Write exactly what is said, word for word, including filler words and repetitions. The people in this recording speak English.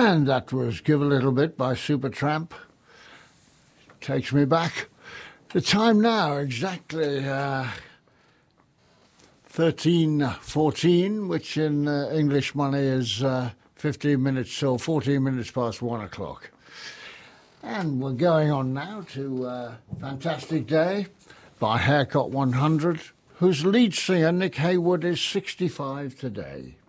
And that was Give a Little Bit by Supertramp. Takes me back. The time now, exactly uh, thirteen fourteen, which in uh, English money is uh, fifteen minutes or fourteen minutes past one o'clock. And we're going on now to uh, Fantastic Day by Haircut one hundred, whose lead singer, Nick Haywood, is sixty-five today.